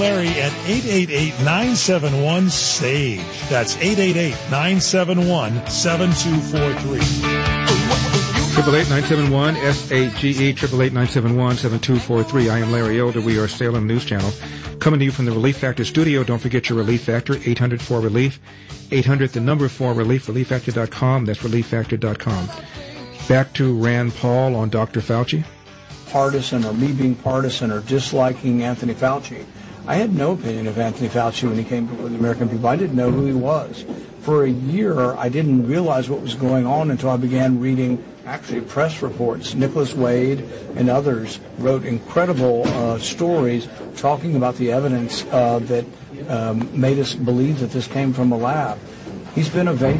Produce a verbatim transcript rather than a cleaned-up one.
Larry at eight eight eight, nine seven one, S A G E. That's eight eight eight, nine seven one, seven two four three. Triple eight nine seven one S A G E, triple eight nine seven one seven two four three. I am Larry Elder. We are Salem News Channel, coming to you from the Relief Factor studio. Don't forget your Relief Factor, eight hundred four relief, eight hundred the number four relief, relief factor dot com. That's relief factor dot com. Back to Rand Paul on Doctor Fauci. Partisan, or me being partisan, or disliking Anthony Fauci. I had no opinion of Anthony Fauci when he came to the American people. I didn't know who he was. For a year, I didn't realize what was going on until I began reading, actually, press reports. Nicholas Wade and others wrote incredible uh, stories talking about the evidence uh, that um, made us believe that this came from a lab. He's been evading